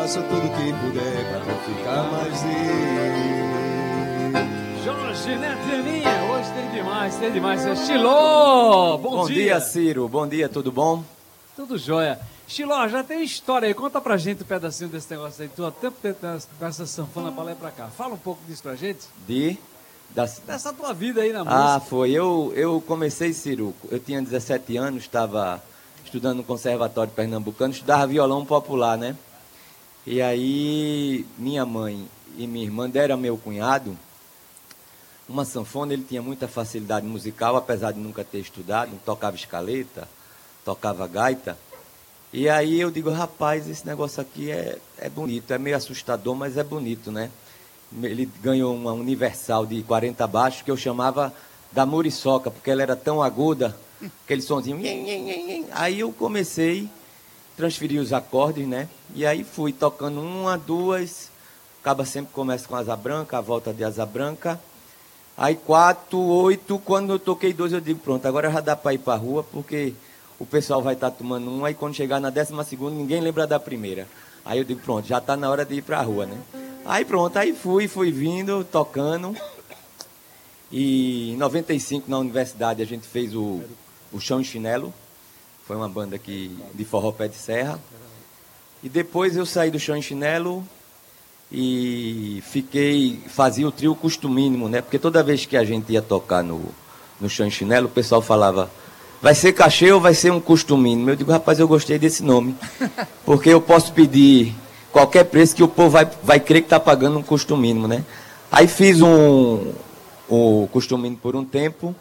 faço tudo que puder pra não ficar mais Jorge Neto Aninha, hoje tem demais. Estilô, bom dia. Bom dia, Ciro. Bom dia, tudo bom? Tudo jóia. Estilô, já tem história aí, conta pra gente um pedacinho desse negócio aí. Tu há tempo com essa sanfona pra lá e pra cá. Fala um pouco disso pra gente. Dessa tua vida aí na música. Ah, foi. Eu comecei, Ciro, eu tinha 17 anos, estava estudando no Conservatório Pernambucano, estudava violão popular, né? E aí, minha mãe e minha irmã deram a meu cunhado uma sanfona. Ele tinha muita facilidade musical, apesar de nunca ter estudado, tocava escaleta, tocava gaita. E aí eu digo, rapaz, esse negócio aqui é bonito, é meio assustador, mas é bonito, né? Ele ganhou uma universal de 40 baixos que eu chamava da muriçoca, porque ela era tão aguda, aquele sonzinho. Aí eu comecei a transferir os acordes, né? E aí fui tocando uma, duas, acaba sempre começa com asa branca, a volta de asa branca. Aí 4, 8, quando eu toquei 2 eu digo, pronto, agora já dá para ir para a rua, porque o pessoal vai estar tomando uma, e quando chegar na 12ª ninguém lembra da primeira. Aí eu digo, pronto, já está na hora de ir para a rua, né? Aí pronto, aí fui vindo, tocando. E em 95, na universidade, a gente fez o Chão e Chinelo. Foi uma banda de forró pé de serra. E depois eu saí do Chão e Chinelo e fazia o trio Custo Mínimo, né? Porque toda vez que a gente ia tocar no Chão e Chinelo, o pessoal falava, vai ser cachê ou vai ser um custo mínimo? Eu digo, rapaz, eu gostei desse nome. Porque eu posso pedir qualquer preço que o povo vai crer que está pagando um custo mínimo, né? Aí fiz o custo mínimo por um tempo.